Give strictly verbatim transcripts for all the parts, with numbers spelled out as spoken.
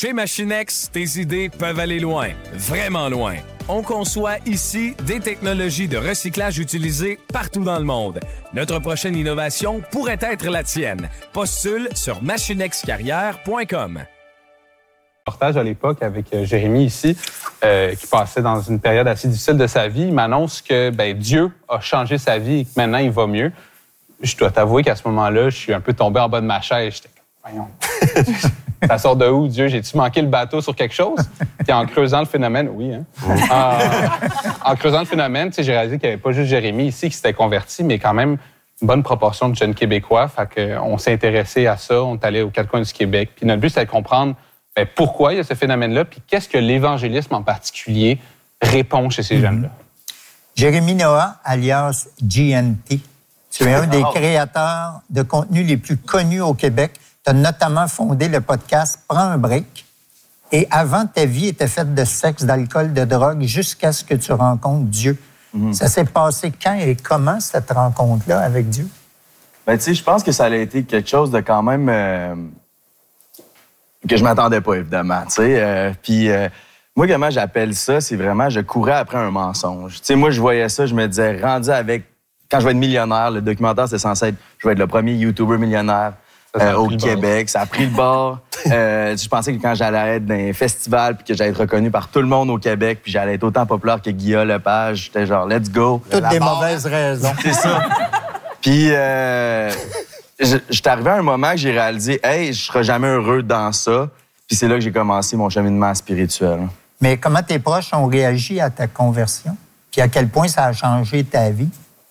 Chez Machinex, tes idées peuvent aller loin, vraiment loin. On conçoit ici des technologies de recyclage utilisées partout dans le monde. Notre prochaine innovation pourrait être la tienne. Postule sur machinexcarrière point com. Reportage à l'époque avec Jérémy ici, euh, qui passait dans une période assez difficile de sa vie. Il m'annonce que ben, Dieu a changé sa vie et que maintenant il va mieux. Je dois t'avouer qu'à ce moment-là, je suis un peu tombé en bas de ma chaise. J'étais comme, voyons, ça sort de où, Dieu? J'ai-tu manqué le bateau sur quelque chose? Puis en creusant le phénomène, oui, hein? en, en creusant le phénomène, j'ai réalisé qu'il n'y avait pas juste Jérémy ici qui s'était converti, mais quand même une bonne proportion de jeunes Québécois. Fait qu'on s'est intéressé à ça, on est allé aux quatre coins du Québec. Puis notre but, c'était de comprendre bien, pourquoi il y a ce phénomène-là, puis qu'est-ce que l'évangélisme en particulier répond chez ces mm-hmm. jeunes-là. Jérémy Noah, alias G N T. Tu es un des créateurs de contenu les plus connus au Québec. Tu as notamment fondé le podcast « Prends un break ». Et avant, ta vie était faite de sexe, d'alcool, de drogue, jusqu'à ce que tu rencontres Dieu. Mm-hmm. Ça s'est passé quand et comment, cette rencontre-là avec Dieu? Bien, tu sais, je pense que ça a été quelque chose de quand même... Euh, que je m'attendais pas, évidemment, tu sais. Euh, Puis, euh, moi, comment j'appelle ça, c'est vraiment, je courais après un mensonge. Tu sais, moi, je voyais ça, je me disais, rendu avec... Quand je vais être millionnaire, le documentaire, c'est censé être... Je vais être le premier YouTuber millionnaire. Euh, au Québec, ça a pris le bord. euh, je pensais que quand j'allais être dans un festival puis que j'allais être reconnu par tout le monde au Québec puis j'allais être autant populaire que Guillaume Lepage, j'étais genre « let's go ». Toutes des mauvaises raisons. C'est ça. Puis, euh, j'étais arrivé à un moment que j'ai réalisé « hey, je serai jamais heureux dans ça ». Puis c'est là que j'ai commencé mon cheminement spirituel. Mais comment tes proches ont réagi à ta conversion? Puis à quel point ça a changé ta vie?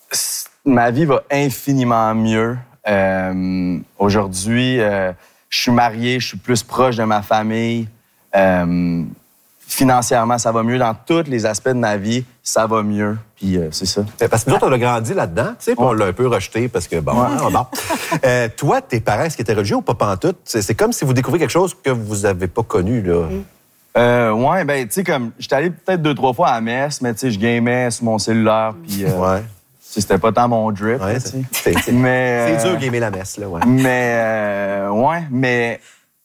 Ma vie va infiniment mieux. Euh, aujourd'hui, euh, je suis marié, je suis plus proche de ma famille. Euh, financièrement, ça va mieux. Dans tous les aspects de ma vie, ça va mieux. Puis euh, c'est ça. Parce que nous autres, on a grandi là-dedans, tu sais, puis on l'a un peu rejeté parce que, bon, ouais. bon. Euh, toi, tes parents, est-ce qu'ils étaient religieux ou pas pantoute? C'est, c'est comme si vous découvrez quelque chose que vous n'avez pas connu, là. Mm. Euh, ouais, ben, tu sais, comme, j'étais allé peut-être deux, trois fois à la messe, mais tu sais, je gamais sur mon cellulaire, puis... Euh, ouais. C'était pas tant mon drip. Ouais, c'est, c'est, c'est, mais, c'est dur de gamer la messe, là, ouais. Mais, euh, ouais, mais,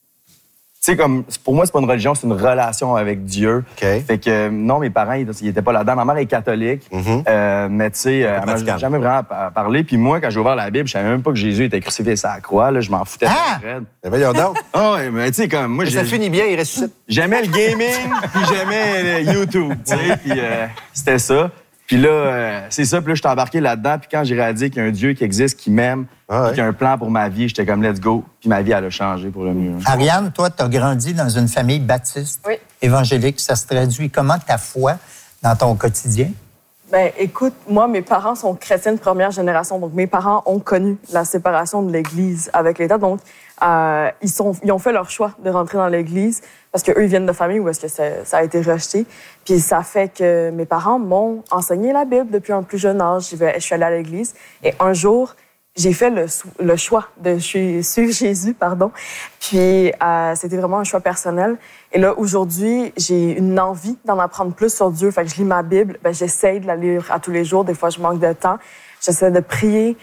tu sais, comme, pour moi, c'est pas une religion, c'est une relation avec Dieu. Okay. Fait que, non, mes parents, ils, ils étaient pas là-dedans. Ma mère est catholique, mm-hmm. euh, mais tu sais, elle m'a jamais vraiment parlé. Puis moi, quand j'ai ouvert la Bible, je savais même pas que Jésus était crucifié sur la croix, là. Je m'en foutais. Ah! Mais voyons donc. Ah ouais, mais tu sais, comme, moi, ça finit bien, il ressuscite. J'aimais le gaming, puis j'aimais le YouTube, tu sais, puis euh, c'était ça. Puis là, euh, c'est ça. Puis là, je suis embarqué là-dedans. Puis quand j'ai réalisé qu'il y a un Dieu qui existe, qui m'aime, ah ouais. qui a un plan pour ma vie, j'étais comme « let's go ». Puis ma vie, elle a changé pour le mieux. Ariane, toi, tu as grandi dans une famille baptiste, oui. évangélique. Ça se traduit comment ta foi dans ton quotidien? Bien, écoute, moi, mes parents sont chrétiens de première génération. Donc, mes parents ont connu la séparation de l'Église avec l'État. Donc, euh, ils, sont, ils ont fait leur choix de rentrer dans l'Église parce qu'eux, ils viennent de famille où est-ce que ça, ça a été rejeté. Puis ça fait que mes parents m'ont enseigné la Bible depuis un plus jeune âge. Je, vais, je suis allée à l'Église et un jour, j'ai fait le, le choix de suivre Jésus, pardon. Puis euh, c'était vraiment un choix personnel. Et là, aujourd'hui, j'ai une envie d'en apprendre plus sur Dieu. Fait que je lis ma Bible, ben, j'essaye de la lire à tous les jours. Des fois, je manque de temps. J'essaie de prier.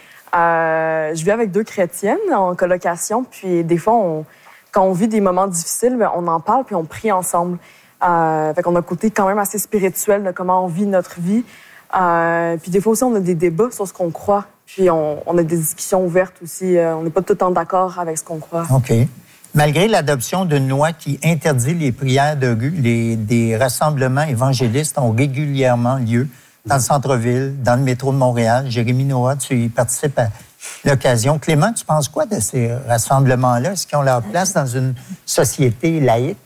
Euh, je vis avec deux chrétiennes en colocation. Puis des fois, on, quand on vit des moments difficiles, ben, on en parle puis on prie ensemble. Euh, fait qu'on a un côté quand même assez spirituel de comment on vit notre vie. Euh, puis des fois aussi, on a des débats sur ce qu'on croit. Puis on, on a des discussions ouvertes aussi. Euh, on n'est pas tout le temps d'accord avec ce qu'on croit. OK. Malgré l'adoption d'une loi qui interdit les prières de rue, les, des rassemblements évangélistes ont régulièrement lieu dans le centre-ville, dans le métro de Montréal. Jérémy Noah, tu y participes à l'occasion. Clément, tu penses quoi de ces rassemblements-là? Est-ce qu'ils ont leur place dans une société laïque?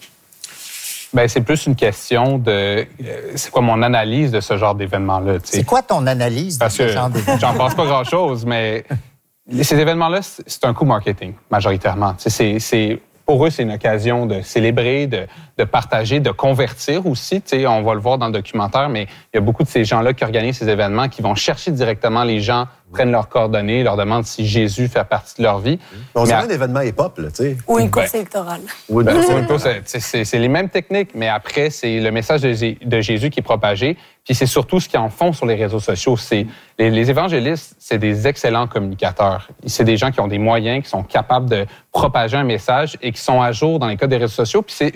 Bien, c'est plus une question de... Euh, c'est quoi mon analyse de ce genre d'événement-là? T'sais? C'est quoi ton analyse de Parce ce que genre d'événement? J'en pense pas grand-chose, mais ces événements-là, c'est un coup marketing, majoritairement. C'est, c'est, pour eux, c'est une occasion de célébrer, de, de partager, de convertir aussi. T'sais, on va le voir dans le documentaire, mais il y a beaucoup de ces gens-là qui organisent ces événements, qui vont chercher directement les gens, prennent leurs coordonnées, leur demandent si Jésus fait partie de leur vie. On dirait un événement hip-hop, là, tu sais. Ou une course électorale. Oui, ben, c'est, c'est, c'est les mêmes techniques, mais après, c'est le message de, de Jésus qui est propagé. Puis c'est surtout ce qu'ils en font sur les réseaux sociaux. C'est, les, les évangélistes, c'est des excellents communicateurs. C'est des gens qui ont des moyens, qui sont capables de propager un message et qui sont à jour dans les cas des réseaux sociaux. Puis c'est